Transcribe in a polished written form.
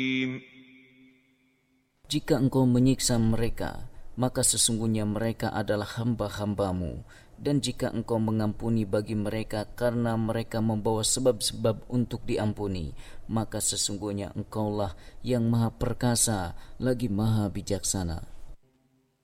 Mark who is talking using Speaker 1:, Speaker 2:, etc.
Speaker 1: Jika engkau menyiksa mereka, maka sesungguhnya mereka adalah hamba-hambamu. Dan jika engkau mengampuni bagi mereka karena mereka membawa sebab-sebab untuk diampuni, maka sesungguhnya engkaulah yang maha perkasa lagi maha bijaksana.